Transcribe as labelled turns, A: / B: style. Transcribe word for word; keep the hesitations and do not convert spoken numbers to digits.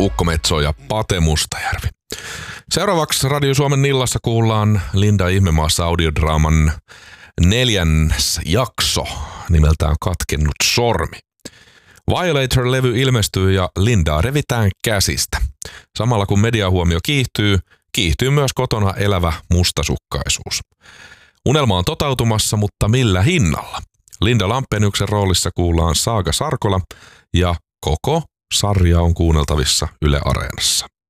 A: Ukko Metso ja Pate Mustajärvi. Seuraavaksi Radio Suomen Nillassa kuullaan Linda Ihmemaassa audiodraaman neljännes jakso nimeltään Katkennut sormi. Violator-levy ilmestyy ja Lindaa revitään käsistä. Samalla kun mediahuomio kiihtyy, kiihtyy myös kotona elävä mustasukkaisuus. Unelma on toteutumassa, mutta millä hinnalla? Linda Lampeniuksen roolissa kuullaan Saaga Sarkola ja koko sarja on kuunneltavissa Yle Areenassa.